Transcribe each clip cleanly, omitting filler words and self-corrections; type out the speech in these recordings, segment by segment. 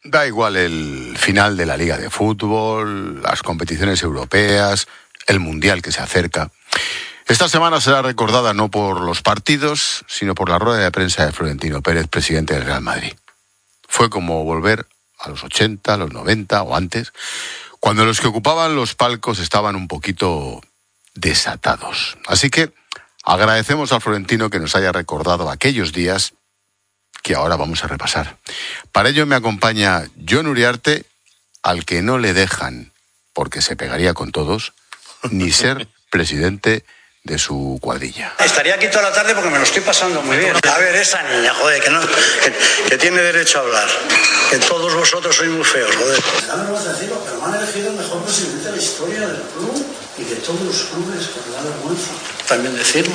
Da igual el final de la Liga de Fútbol, las competiciones europeas, el Mundial que se acerca. Esta semana será recordada no por los partidos, sino por la rueda de prensa de Florentino Pérez, presidente del Real Madrid. Fue como volver a los 80, a los 90 o antes, cuando los que ocupaban los palcos estaban un poquito desatados. Así que agradecemos al Florentino que nos haya recordado aquellos días que ahora vamos a repasar. Para ello me acompaña Jon Uriarte, al que no le dejan, porque se pegaría con todos, ni ser presidente de su cuadrilla. Estaría aquí toda la tarde porque me lo estoy pasando muy bien. A ver, esa niña, joder, que tiene derecho a hablar. Que todos vosotros sois muy feos, joder. Ya me lo vas a decir, pero me han elegido el mejor presidente de la historia del club y de todos los clubes, que me da vergüenza también decirlo.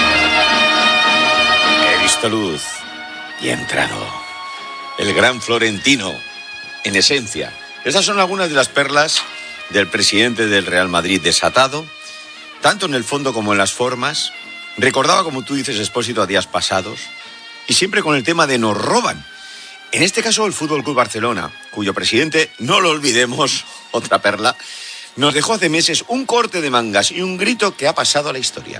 He visto luz y he entrado. El gran Florentino, en esencia. Esas son algunas de las perlas del presidente del Real Madrid desatado, tanto en el fondo como en las formas. Recordaba, como tú dices, Expósito, a días pasados, y siempre con el tema de nos roban. En este caso, el Fútbol Club Barcelona, cuyo presidente, no lo olvidemos, otra perla, nos dejó hace meses un corte de mangas y un grito que ha pasado a la historia.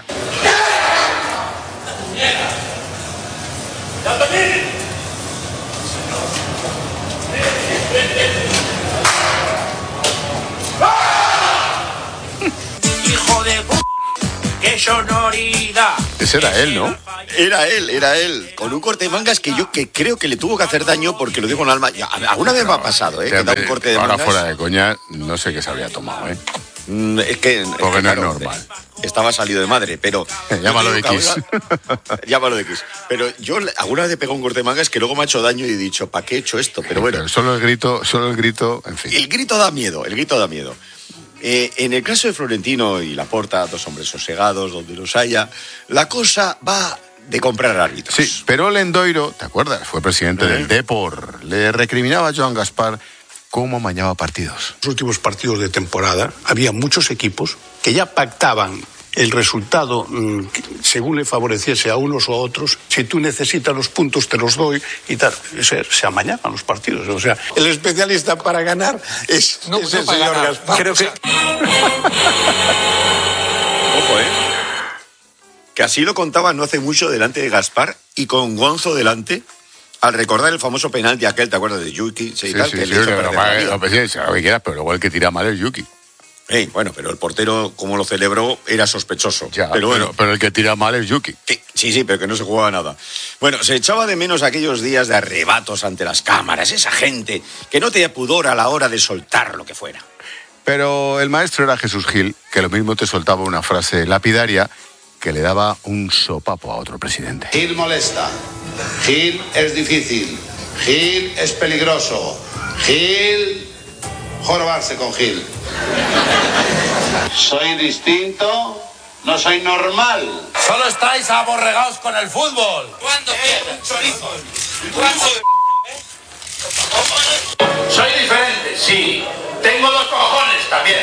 Hijo de p***, qué sonoridad. Ese era él, ¿no? Era él, con un corte de mangas que creo que le tuvo que hacer daño, porque lo digo con alma. Ya, alguna vez me ha pasado, que da un corte de mangas. Ahora fuera de coña, no sé qué se habría tomado, Es que porque no es claro, normal. Estaba salido de madre, pero... Llámalo de X. Llámalo de X. Pero yo alguna vez he pegado un corte de mangas que luego me ha hecho daño y he dicho, ¿para qué he hecho esto? Pero bueno. Pero solo el grito, en fin. El grito da miedo. En el caso de Florentino y Laporta, dos hombres sosegados, donde los haya, la cosa va de comprar árbitros. Sí, pero Lendoiro, ¿te acuerdas? Fue presidente del Depor. Le recriminaba a Joan Gaspar cómo amañaba partidos. Los últimos partidos de temporada había muchos equipos que ya pactaban el resultado según le favoreciese a unos o a otros. Si tú necesitas los puntos, te los doy y tal. Se amañaban los partidos. O sea, el especialista para ganar es el señor Gaspar. Creo que... Ojo, que así lo contaba no hace mucho delante de Gaspar y con Gonzo delante, al recordar el famoso penalti aquel, ¿te acuerdas de Yuki? Sí, lo que quieras, pero luego el que tira mal es Yuki. Bueno, pero el portero, como lo celebró, era sospechoso. Ya, pero bueno, pero el que tira mal es Yuki. Sí, pero que no se jugaba nada. Bueno, se echaba de menos aquellos días de arrebatos ante las cámaras, esa gente que no tenía pudor a la hora de soltar lo que fuera. Pero el maestro era Jesús Gil, que lo mismo te soltaba una frase lapidaria que le daba un sopapo a otro presidente. Gil molesta, Gil es difícil, Gil es peligroso, Gil... jorobarse con Gil. Soy distinto, no soy normal. Solo estáis aborregados con el fútbol. ¿Cuándo quieres? Chorizos. ¿Cuándo? Soy diferente, sí. Tengo dos cojones también.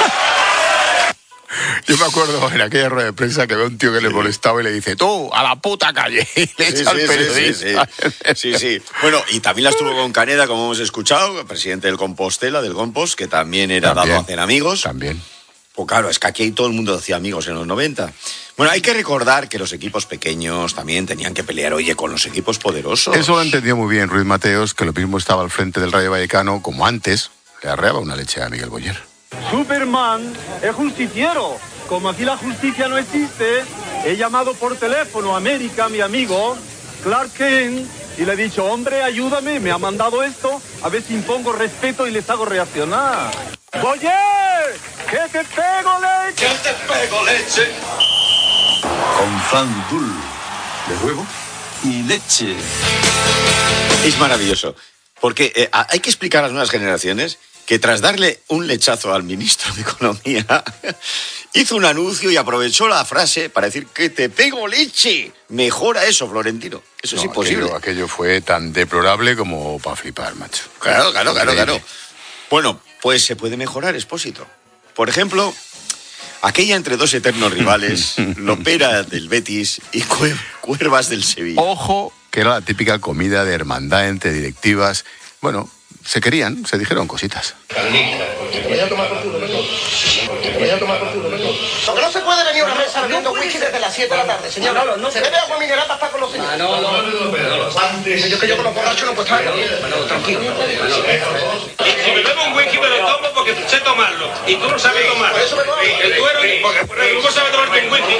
Yo me acuerdo en aquella rueda de prensa que veo un tío que le molestaba y le dice, tú, a la puta calle. Y le echa al periodista. Sí. Bueno, y también las tuvo con Caneda, como hemos escuchado, el presidente del Compostela, del Compost, que también era dado a hacer amigos. También. Pues claro, es que aquí todo el mundo hacía amigos en los 90. Bueno, hay que recordar que los equipos pequeños también tenían que pelear, con los equipos poderosos. Eso lo entendió muy bien Ruiz Mateos, que lo mismo estaba al frente del Rayo Vallecano, como antes le arreaba una leche a Miguel Boyer. Superman es justiciero. Como aquí la justicia no existe, he llamado por teléfono a América, mi amigo, Clark Kent, y le he dicho, hombre, ayúdame, me ha mandado esto, a ver si impongo respeto y les hago reaccionar. ¡Oye! ¡Que te pego leche! ¡Que te pego leche! Con flan dul de huevo y leche. Es maravilloso, porque hay que explicar a las nuevas generaciones que tras darle un lechazo al ministro de Economía, hizo un anuncio y aprovechó la frase para decir que te pego leche. Mejora eso, Florentino. Eso es imposible. Aquello fue tan deplorable como para flipar, macho. Claro. Bueno, pues se puede mejorar, Expósito. Por ejemplo, aquella entre dos eternos rivales, Lopera del Betis y Cuervas del Sevilla. Ojo, que era la típica comida de hermandad entre directivas. Bueno, se querían, se dijeron cositas. Porque no se puede venir a una mesa bebiendo whisky desde las 7 de la tarde, señor. No, se bebe agua mineral para estar con los señores. Yo que yo con los borrachos no puedo estar. Bueno, tranquilo. Si me bebo un whisky me lo tomo porque sé tomarlo. Y tú no sabes tomar. ¿Cómo sabes tomarte un whisky?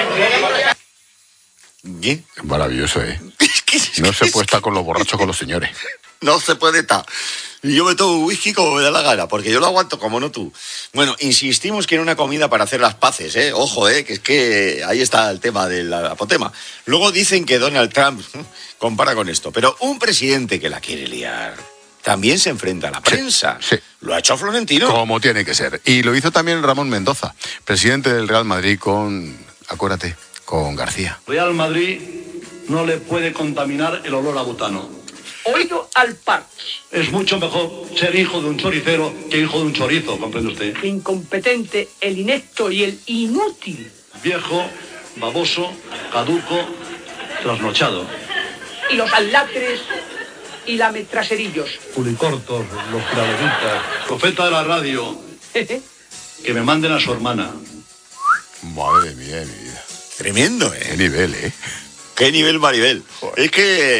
¿Qué? Maravilloso, ¿eh? No se puede estar con los borrachos con los señores. No se puede estar. Y yo me tomo un whisky como me da la gana, porque yo lo aguanto como no tú. Bueno, insistimos que en una comida para hacer las paces, ¿eh? Ojo, que es que ahí está el tema del apotema. Luego dicen que Donald Trump compara con esto, pero un presidente que la quiere liar también se enfrenta a la prensa. Sí. Lo ha hecho Florentino. Como tiene que ser. Y lo hizo también Ramón Mendoza, presidente del Real Madrid acuérdate, con García. Real Madrid no le puede contaminar el olor a butano. Oído al par. Es mucho mejor ser hijo de un choricero que hijo de un chorizo, ¿comprende usted? El incompetente, el inepto y el inútil. Viejo, baboso, caduco, trasnochado. Y los alatres y lametraserillos. Pulicortos, los tiradoritas, profeta de la radio. Que me manden a su hermana. Madre mía, mi vida. Tremendo, ¿eh? Qué nivel, ¿eh? ¿Qué nivel, Maribel? Es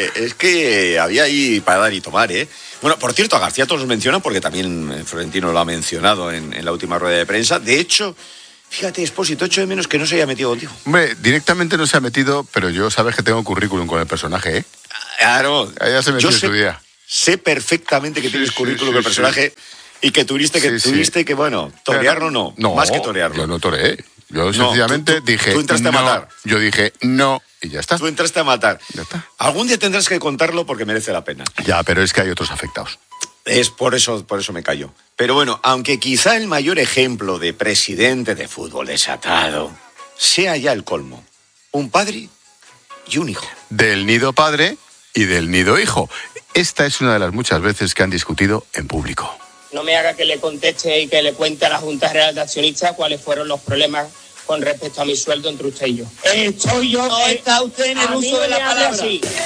que había ahí para dar y tomar, ¿eh? Bueno, por cierto, a García todos los mencionan porque también Florentino lo ha mencionado en la última rueda de prensa. De hecho, fíjate, Expósito, echo de menos que no se haya metido contigo. Hombre, directamente no se ha metido, pero yo sabes que tengo currículum con el personaje, ¿eh? Claro. Ya se metió en su día. Sé perfectamente que tienes currículum con el personaje y que tuviste que, bueno, torearlo no. Más que torearlo. Yo no toreé. Yo sencillamente dije, tú entraste a matar. Yo dije, no, y ya está. Tú entraste a matar. Ya está. Algún día tendrás que contarlo porque merece la pena. Ya, pero es que hay otros afectados. Es por eso me callo. Pero bueno, aunque quizá el mayor ejemplo de presidente de fútbol desatado sea ya el colmo. Un padre y un hijo. Del nido padre y del nido hijo. Esta es una de las muchas veces que han discutido en público. No me haga que le conteste y que le cuente a la Junta Real de Accionistas cuáles fueron los problemas con respecto a mi sueldo entre usted y yo. No está usted en el uso de la palabra.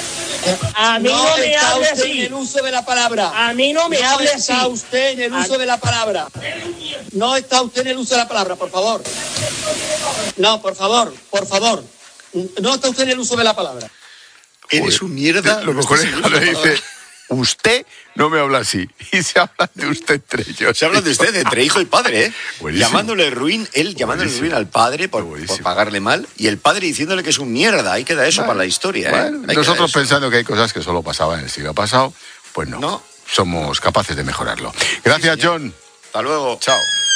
A mí no me hable así. En el uso de la palabra. A mí no me hable así. No está usted en el uso de la palabra. No está usted en el uso de la palabra, por favor. No, por favor. No está usted en el uso de la palabra. Eres un mierda. Lo mejor es cuando dice, usted no me habla así. Y se habla de usted entre ellos. Se habla de usted entre hijo y padre, ¿eh? Buenísimo. Llamándole ruin al padre por pagarle mal, y el padre diciéndole que es un mierda. Ahí queda eso para la historia, ¿eh? Bueno, nosotros pensando que hay cosas que solo pasaban en el siglo pasado, pues no. Somos capaces de mejorarlo. Gracias, sí, John. Hasta luego. Chao.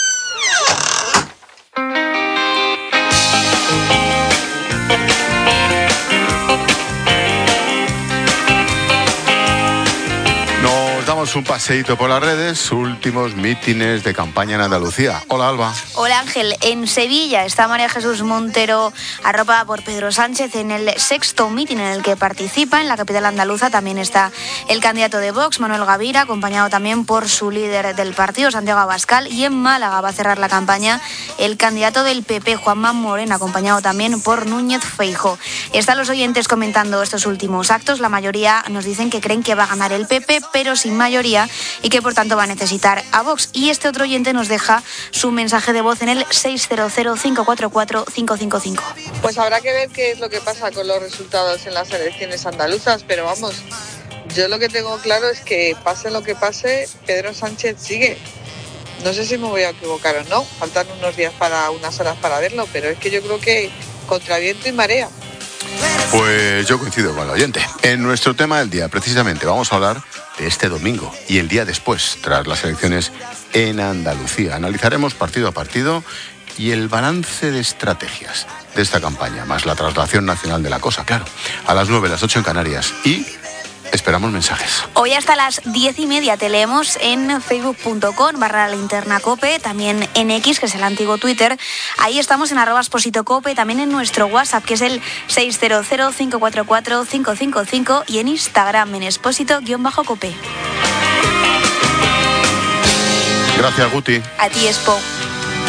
Damos un paseíto por las redes, últimos mítines de campaña en Andalucía. Hola, Alba. Hola, Ángel. En Sevilla está María Jesús Montero, arropada por Pedro Sánchez, en el 6º mítin en el que participa. En la capital andaluza también está el candidato de Vox, Manuel Gavira, acompañado también por su líder del partido, Santiago Abascal. Y en Málaga va a cerrar la campaña el candidato del PP, Juanma Moreno, acompañado también por Núñez Feijóo. Están los oyentes comentando estos últimos actos. La mayoría nos dicen que creen que va a ganar el PP, pero sin mayoría, y que por tanto va a necesitar a Vox. Y este otro oyente nos deja su mensaje de voz en el 600-544-555. Pues habrá que ver qué es lo que pasa con los resultados en las elecciones andaluzas, pero vamos, yo lo que tengo claro es que pase lo que pase, Pedro Sánchez sigue. No sé si me voy a equivocar o no, faltan unas horas para verlo, pero es que yo creo que contra viento y marea. Pues yo coincido con el oyente. En nuestro tema del día, precisamente, vamos a hablar de este domingo y el día después, tras las elecciones en Andalucía. Analizaremos partido a partido y el balance de estrategias de esta campaña, más la traslación nacional de la cosa, claro. A las 9, las 8 en Canarias. Y esperamos mensajes. Hoy hasta las 10:30 te leemos en facebook.com/linternacope, también en X, que es el antiguo Twitter. Ahí estamos en @expositocope, también en nuestro WhatsApp, que es el 600-544-555, y en Instagram en expósito_cope. Gracias, Guti. A ti, Expo.